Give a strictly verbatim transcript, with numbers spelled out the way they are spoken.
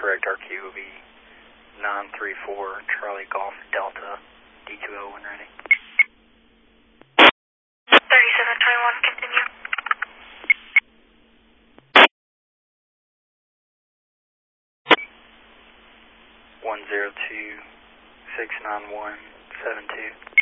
correct R Q will be nine three four Charlie Golf Delta, D two oh when ready. thirty-seven twenty-one, continue. one zero two six nine one seven two.